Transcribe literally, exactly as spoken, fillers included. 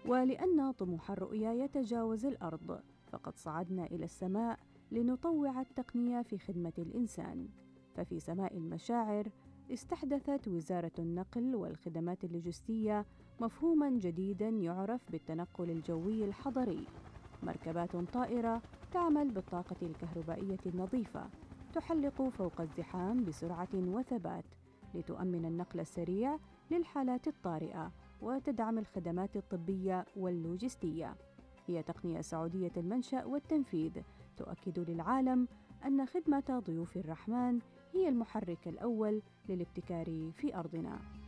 ولأن طموح الرؤيا يتجاوز الأرض، فقد صعدنا إلى السماء لنطوع التقنية في خدمة الإنسان. ففي سماء المشاعر استحدثت وزارة النقل والخدمات اللوجستية مفهوماً جديداً يعرف بالتنقل الجوي الحضري، مركبات طائرة تعمل بالطاقة الكهربائية النظيفة، تحلق فوق الزحام بسرعة وثبات لتؤمن النقل السريع للحالات الطارئة وتدعم الخدمات الطبية واللوجستية. هي تقنية سعودية المنشأ والتنفيذ تؤكد للعالم أن خدمة ضيوف الرحمن هي المحرك الأول للابتكار في أرضنا.